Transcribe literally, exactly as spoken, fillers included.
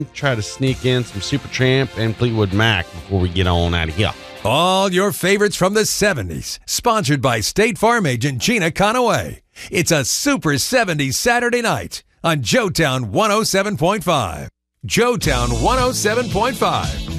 Try to sneak in some Supertramp and Fleetwood Mac before we get on out of here. All your favorites from the seventies, sponsored by State Farm agent Gina Conaway. It's a Super seventies Saturday night on Joetown one oh seven point five. Joetown one oh seven point five.